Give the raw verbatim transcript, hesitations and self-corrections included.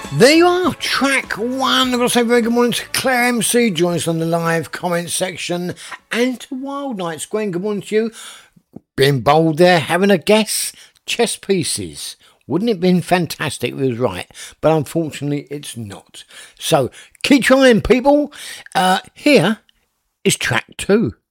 There you are, track one. I've got to say very good morning to Claire M C, join us on the live comment section, and to Wild Nights. Gwen, good morning to you. Being bold there, having a guess. Chess pieces. Wouldn't it have been fantastic if it was right? But unfortunately, it's not. So, keep trying, people. Uh, here is track two.